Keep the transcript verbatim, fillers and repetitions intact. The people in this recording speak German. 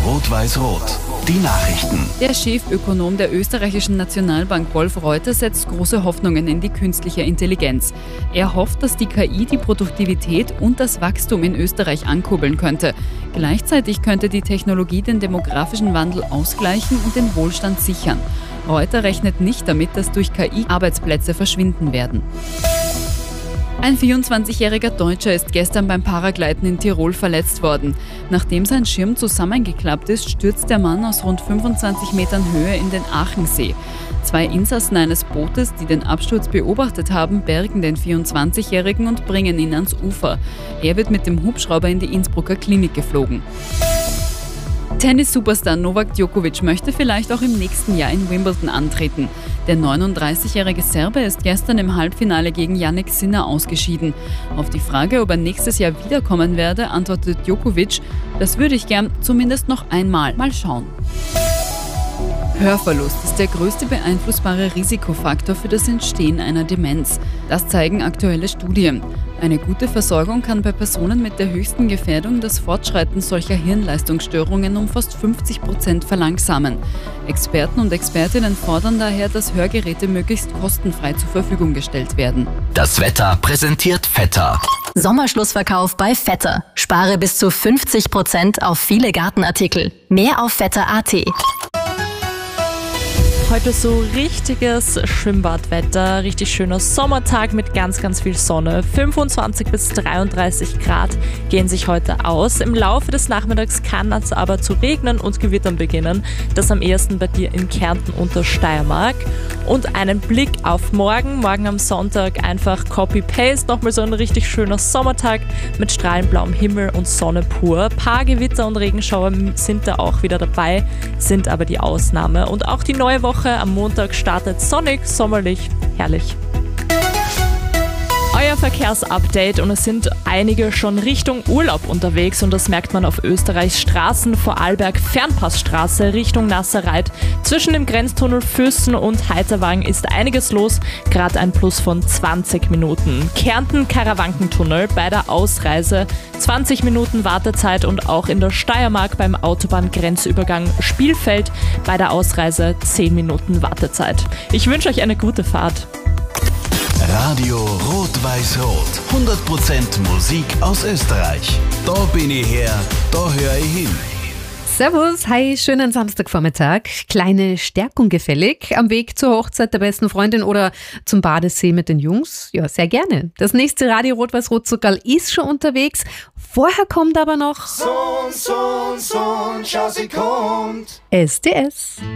Rot-Weiß-Rot. Die Nachrichten. Der Chefökonom der österreichischen Nationalbank Wolf Reuter setzt große Hoffnungen in die künstliche Intelligenz. Er hofft, dass die K I die Produktivität und das Wachstum in Österreich ankurbeln könnte. Gleichzeitig könnte die Technologie den demografischen Wandel ausgleichen und den Wohlstand sichern. Reuter rechnet nicht damit, dass durch K I Arbeitsplätze verschwinden werden. Ein vierundzwanzigjähriger Deutscher ist gestern beim Paragleiten in Tirol verletzt worden. Nachdem sein Schirm zusammengeklappt ist, stürzt der Mann aus rund fünfundzwanzig Metern Höhe in den Aachensee. Zwei Insassen eines Bootes, die den Absturz beobachtet haben, bergen den vierundzwanzigjährigen und bringen ihn ans Ufer. Er wird mit dem Hubschrauber in die Innsbrucker Klinik geflogen. Tennis-Superstar Novak Djokovic möchte vielleicht auch im nächsten Jahr in Wimbledon antreten. Der neununddreißigjährige Serbe ist gestern im Halbfinale gegen Jannik Sinner ausgeschieden. Auf die Frage, ob er nächstes Jahr wiederkommen werde, antwortet Djokovic: Das würde ich gern zumindest noch einmal. Mal schauen. Hörverlust ist der größte beeinflussbare Risikofaktor für das Entstehen einer Demenz. Das zeigen aktuelle Studien. Eine gute Versorgung kann bei Personen mit der höchsten Gefährdung das Fortschreiten solcher Hirnleistungsstörungen um fast fünfzig Prozent verlangsamen. Experten und Expertinnen fordern daher, dass Hörgeräte möglichst kostenfrei zur Verfügung gestellt werden. Das Wetter präsentiert Vetter. Sommerschlussverkauf bei Vetter. Spare bis zu fünfzig Prozent auf viele Gartenartikel. Mehr auf vetter punkt at. Heute so richtiges Schwimmbadwetter, richtig schöner Sommertag mit ganz, ganz viel Sonne. fünfundzwanzig bis dreiunddreißig Grad gehen sich heute aus. Im Laufe des Nachmittags kann es aber zu regnen und gewittern beginnen. Das am ehesten bei dir in Kärnten und der Steiermark. Und einen Blick auf morgen. Morgen am Sonntag einfach Copy-Paste. Nochmal so ein richtig schöner Sommertag mit strahlend blauem Himmel und Sonne pur. Ein paar Gewitter und Regenschauer sind da auch wieder dabei, sind aber die Ausnahme. Und auch die neue Woche am Montag startet sonnig, sommerlich, herrlich. Euer Verkehrsupdate, und es sind einige schon Richtung Urlaub unterwegs und das merkt man auf Österreichs Straßen. Vorarlberg Fernpassstraße Richtung Nasserreit. Zwischen dem Grenztunnel Füssen und Heiterwagen ist einiges los, gerade ein Plus von zwanzig Minuten. Kärnten Karawankentunnel bei der Ausreise, zwanzig Minuten Wartezeit, und auch in der Steiermark beim Autobahngrenzübergang Spielfeld bei der Ausreise zehn Minuten Wartezeit. Ich wünsche euch eine gute Fahrt. Radio Rot-Weiß-Rot. hundert Prozent Musik aus Österreich. Da bin ich her, da höre ich hin. Servus, hi, schönen Samstagvormittag. Kleine Stärkung gefällig. Am Weg zur Hochzeit der besten Freundin oder zum Badesee mit den Jungs? Ja, sehr gerne. Das nächste Radio Rot-Weiß-Rot-Zuckerl ist schon unterwegs. Vorher kommt aber noch... Son, Son, Son, schau, sie kommt. S D S.